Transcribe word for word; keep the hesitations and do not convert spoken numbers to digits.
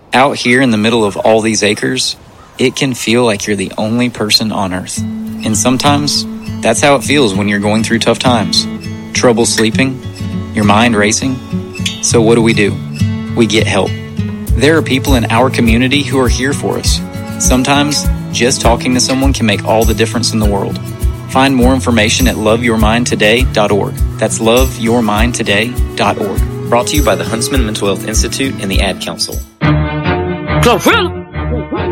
Out here in the middle of all these acres, it can feel like you're the only person on earth. And sometimes, that's how it feels when you're going through tough times. Trouble sleeping, your mind racing. So what do we do? We get help. There are people in our community who are here for us. Sometimes, just talking to someone can make all the difference in the world. Find more information at love your mind today dot org. That's love your mind today dot org. Brought to you by the Huntsman Mental Health Institute and the Ad Council. Glorilla!